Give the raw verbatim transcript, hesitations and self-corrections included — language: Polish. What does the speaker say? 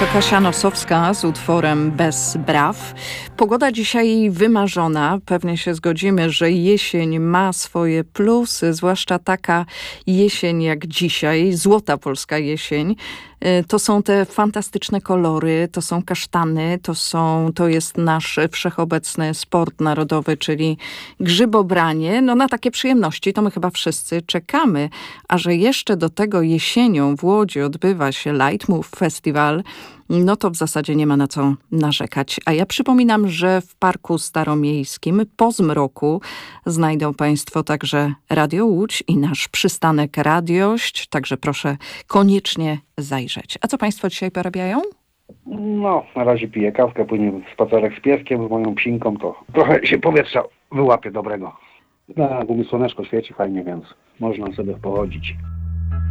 To Kasia Nosowska z utworem Bez braw. Pogoda dzisiaj wymarzona. Pewnie się zgodzimy, że jesień ma swoje plusy, zwłaszcza taka jesień jak dzisiaj, złota polska jesień. To są te fantastyczne kolory, to są kasztany, to, są, to jest nasz wszechobecny sport narodowy, czyli grzybobranie. No na takie przyjemności to my chyba wszyscy czekamy. A że jeszcze do tego jesienią w Łodzi odbywa się Lightmove Festival, no to w zasadzie nie ma na co narzekać. A ja przypominam, że w Parku Staromiejskim po zmroku znajdą Państwo także Radio Łódź i nasz przystanek Radiość, także proszę koniecznie zajrzeć. A co Państwo dzisiaj porabiają? No, na razie piję kawkę, później spacerek z pieskiem, z moją psinką, to trochę się powietrza wyłapie dobrego. Na gumy słoneczko świeci fajnie, więc można sobie pochodzić.